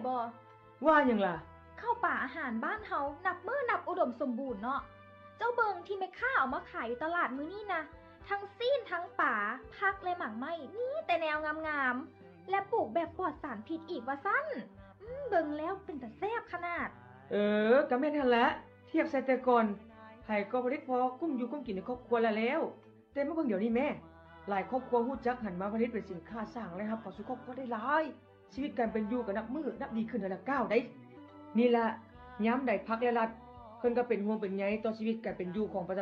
บ่ว่าหยังล่ะข้าวป่าอาหารบ้านเฮานับมื้อนับอุดมสมบูรณ์เนาะเจ้าเบิงที่แม่ค้าเอามาขายอยู่ตลาดมื้อนี้นะทั้งซีนทั้งป่าผักและหมากไม้มีแต่แนวงามๆและปลูกแบบปลอดสารพิษอีกว่าซั่นเบิ่งแล้วเป็นตาแซ่บขนาดก็แม่นหั่นละเทียบใส่แต่ก่อนไผก็บ่ได้พอกุ้มอยู่กุ้มกินในครอบครัวแล้วแต่มาเบิ่งเดี๋ยวนี้แม่หลายครอบครัวฮู้จักหันมาผลิตเป็นสินค้าสร้างรายรับเข้าสู่ครอบครัวได้หลายชีวิตการเป็นอยู่ก็นับมื้อนับดีขึ้นเดือนละก้าวได้นี่ล่ะยามใดพักและรัฐเพิ่นก็เป็นห่วงเป็นใยต่อชีวิตการเป็นอยู่ของประชา